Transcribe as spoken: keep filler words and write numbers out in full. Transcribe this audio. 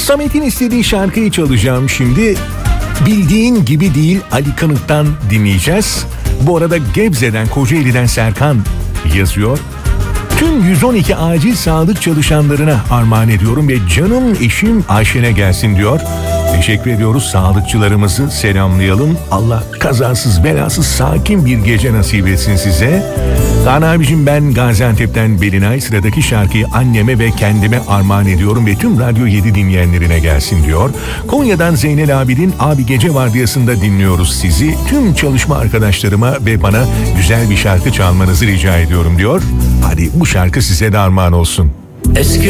Samet'in istediği şarkıyı çalacağım şimdi. Bildiğin gibi değil Ali Kanık'tan dinleyeceğiz. Bu arada Gebze'den, Kocaeli'den Serkan yazıyor. Tüm yüz on iki acil sağlık çalışanlarına armağan ediyorum ve canım eşim Ayşen'e gelsin diyor. Teşekkür ediyoruz, sağlıkçılarımızı selamlayalım. Allah kazasız belasız sakin bir gece nasip etsin size. Kaan abicim, ben Gaziantep'ten Belinay, sıradaki şarkıyı anneme ve kendime armağan ediyorum ve tüm Radyo yedi dinleyenlerine gelsin diyor. Konya'dan Zeynel Abidin, abi gece vardiyasında dinliyoruz sizi. Tüm çalışma arkadaşlarıma ve bana güzel bir şarkı çalmanızı rica ediyorum diyor. Hadi bu şarkı size de armağan olsun. Eski